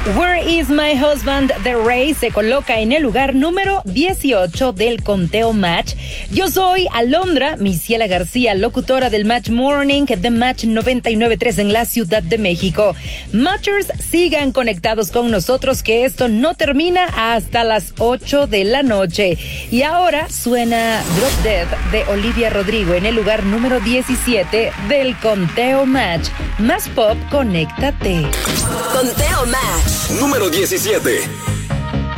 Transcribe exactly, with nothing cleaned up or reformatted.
Where is my husband? The Ray se coloca en el lugar número dieciocho del conteo Match. Yo soy Alondra Misiela García, locutora del Match Morning de Match noventa y nueve punto tres en la Ciudad de México. Matchers, sigan conectados con nosotros que esto no termina hasta las ocho de la noche. Y ahora suena Drop Dead de Olivia Rodrigo en el lugar número diecisiete del conteo Match. Más pop, conéctate. Conteo Match. Número diecisiete.